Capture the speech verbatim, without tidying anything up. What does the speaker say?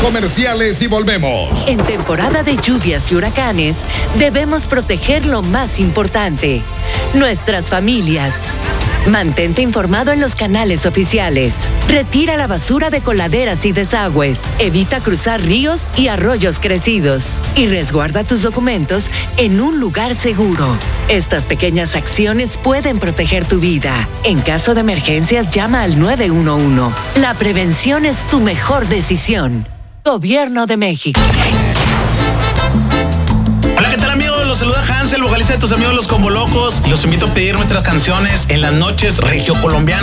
comerciales y volvemos. En temporada de lluvias y huracanes, debemos proteger lo más importante, nuestras familias. Mantente informado en los canales oficiales. Retira la basura de coladeras y desagües. Evita cruzar ríos y arroyos crecidos. Y resguarda tus documentos en un lugar seguro. Estas pequeñas acciones pueden proteger tu vida. En caso de emergencias, llama al nueve uno uno. La prevención es tu mejor decisión. Gobierno de México. Hola, ¿qué tal, amigos? Los saluda Hansel, vocalista de tus amigos los Combolocos. Los invito a pedir nuestras canciones en las noches regiocolombianas.